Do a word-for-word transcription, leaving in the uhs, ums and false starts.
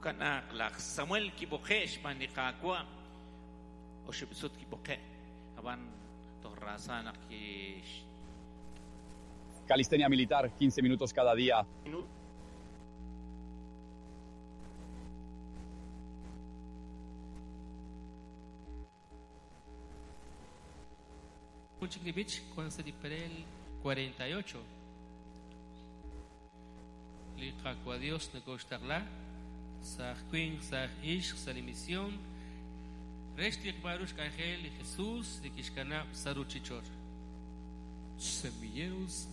Tukanak lak Samuel kibokesh panikakwa o shibsut kiboke aban torrazana ki Calistenia militar, quince minutos cada día. Muchikribich, Consta di Perel cuarenta y ocho. Liqaqua Dios negostarla, Sah Queen, Sah Ish, Salimisión, Reshtik Baruch Kajel y Jesús, de Kishkana Saruchichor. Semilleros